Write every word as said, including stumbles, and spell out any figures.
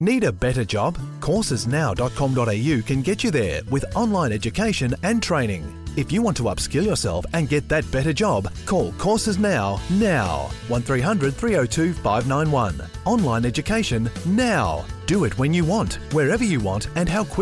Need a better job? courses now dot com dot a u can get you there with online education and training. If you want to upskill yourself and get that better job, call Courses Now, now. one three hundred three oh two five nine one. Online education now. Do it when you want, wherever you want, and how quick